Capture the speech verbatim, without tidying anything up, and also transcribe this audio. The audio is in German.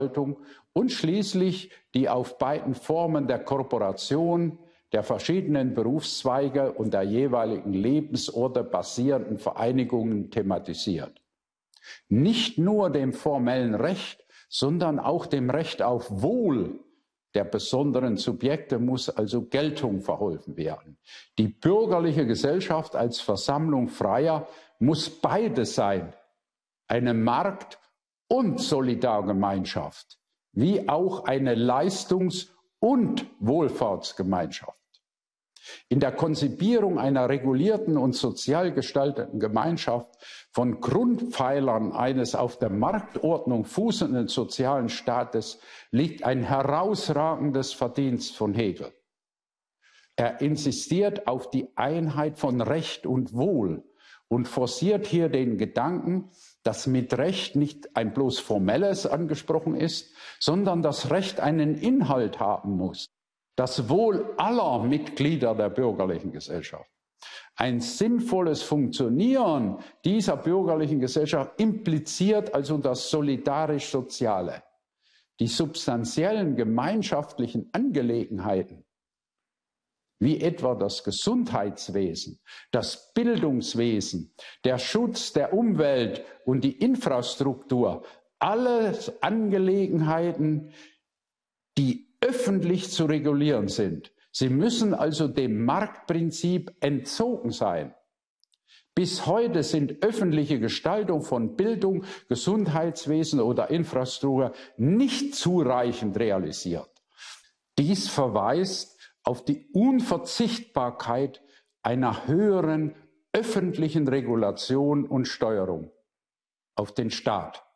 und schließlich die auf beiden Formen der Kooperation der verschiedenen Berufszweige und der jeweiligen Lebensorte basierenden Vereinigungen thematisiert. Nicht nur dem formellen Recht, sondern auch dem Recht auf Wohl der besonderen Subjekte muss also Geltung verholfen werden. Die bürgerliche Gesellschaft als Versammlung Freier muss beides sein, eine Markt- und Solidargemeinschaft, wie auch eine Leistungs- und Wohlfahrtsgemeinschaft. In der Konzipierung einer regulierten und sozial gestalteten Gemeinschaft von Grundpfeilern eines auf der Marktordnung fußenden sozialen Staates liegt ein herausragendes Verdienst von Hegel. Er insistiert auf die Einheit von Recht und Wohl und forciert hier den Gedanken, dass mit Recht nicht ein bloß formelles angesprochen ist, sondern das Recht einen Inhalt haben muss. Das Wohl aller Mitglieder der bürgerlichen Gesellschaft. Ein sinnvolles Funktionieren dieser bürgerlichen Gesellschaft impliziert also das solidarisch-soziale. Die substanziellen gemeinschaftlichen Angelegenheiten, wie etwa das Gesundheitswesen, das Bildungswesen, der Schutz der Umwelt und die Infrastruktur, alles Angelegenheiten, die öffentlich zu regulieren sind. Sie müssen also dem Marktprinzip entzogen sein. Bis heute sind öffentliche Gestaltung von Bildung, Gesundheitswesen oder Infrastruktur nicht zureichend realisiert. Dies verweist auf die Unverzichtbarkeit einer höheren öffentlichen Regulation und Steuerung, auf den Staat.